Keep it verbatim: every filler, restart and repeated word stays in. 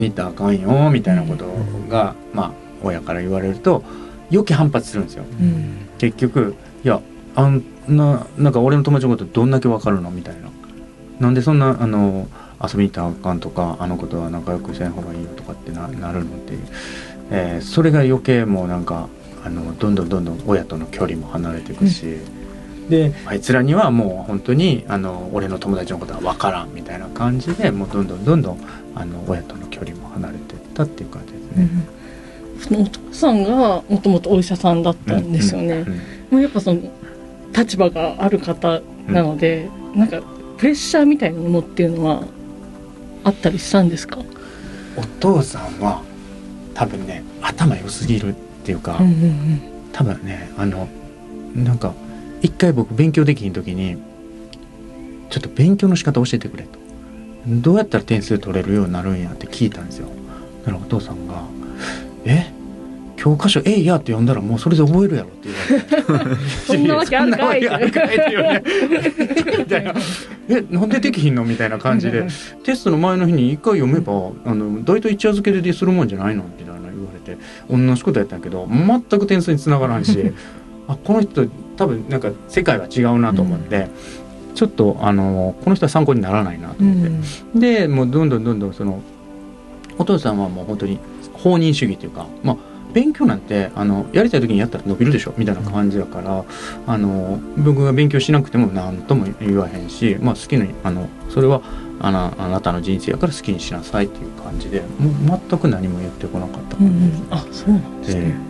見たらあかんよみたいなことが、まあ親から言われると余計反発するんですよ、うん、結局いやあんな、なんか俺の友達のことどんだけわかるのみたいな、なんでそんなあの遊びに行ったらあかんとかあのことは仲良くしない方がいいよとかって な, なるのっていう、えー、それが余計もうなんかあのどんどんどんどん親との距離も離れていくし、うん、であいつらにはもう本当にあの俺の友達のことは分からんみたいな感じでもうどんどんどんどんあの親との距離も離れていったっていう感じですね、 うん、そのお父さんがもともとお医者さんだったんですよね、うんうんうん、もうやっぱその立場がある方なので、うん、なんかプレッシャーみたいなものっていうのはあったりしたんですか？ お父さんは多分ね頭良すぎるっていうか、うんうんうん、多分ねあのなんか一回僕勉強できひん時にちょっと勉強の仕方教えてくれと、どうやったら点数取れるようになるんやって聞いたんですよ。だからお父さんがえ教科書えいやって読んだらもうそれで覚えるやろって言われてそんなわけあるかいってよねみたいなえなんでできひんのみたいな感じでテストの前の日に一回読めばあの大体一夜漬けでするもんじゃないのみたいな言われて同じことやったんやけど全く点数につながらんしあこの人多分なんか世界は違うなと思って、うん、ちょっとあのこの人は参考にならないなと思って、うん、でもうどんどんどんどんそのお父さんはもう本当に放任主義というかまあ勉強なんてあのやりたい時にやったら伸びるでしょみたいな感じだから、あの僕が勉強しなくても何とも言わへんし、まあ、好きなあのそれはあな、あなたの人生やから好きにしなさいっていう感じでもう全く何も言ってこなかった感じです、 うん、あそうなんですね。